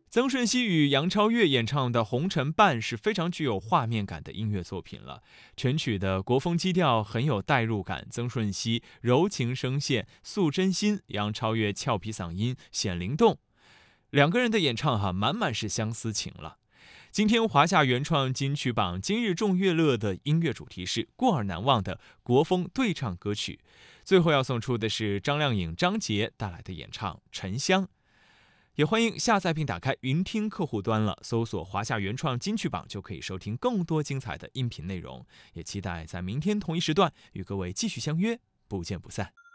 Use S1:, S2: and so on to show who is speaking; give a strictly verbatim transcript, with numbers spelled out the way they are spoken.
S1: 曾舜晞与杨超越演唱的《红尘伴》是非常具有画面感的音乐作品了，全曲的国风基调很有代入感，曾舜晞柔情声线诉真心，杨超越俏皮嗓音显灵动，两个人的演唱哈、啊、满满是相思情了。今天华夏原创金曲榜今日众乐乐的音乐主题是过耳难忘的国风对唱歌曲，最后要送出的是张靓颖、张杰带来的演唱《沉香》。也欢迎下载并打开云听客户端了，搜索华夏原创金曲榜就可以收听更多精彩的音频内容。也期待在明天同一时段与各位继续相约，不见不散。